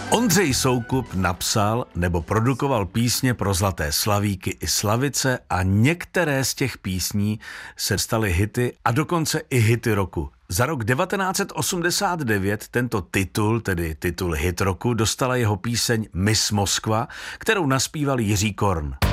Ondřej Soukup napsal nebo produkoval písně pro Zlaté slavíky i slavice a některé z těch písní se staly hity a dokonce i hity roku. Za rok 1989 tento titul, tedy titul hit roku, dostala jeho píseň Miss Moskva, kterou naspíval Jiří Korn.